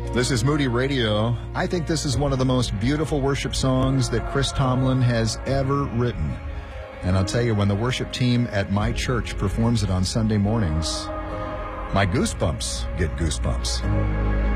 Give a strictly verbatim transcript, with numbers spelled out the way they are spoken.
This is Moody Radio. I think this is one of the most beautiful worship songs that Chris Tomlin has ever written. And I'll tell you, when the worship team at my church performs it on Sunday mornings, my goosebumps get goosebumps.